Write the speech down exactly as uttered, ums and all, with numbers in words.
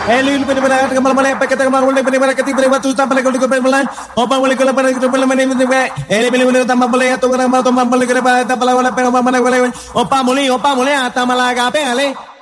Eli pini para que mal male paquete mal male pini para que ti para tu tampa le con que mal opa mole con la para que mal mane eli pini mole tampa mole to gran mal to mal mole que para tampa la pero mal male opa mole opa mole hasta malaga pégale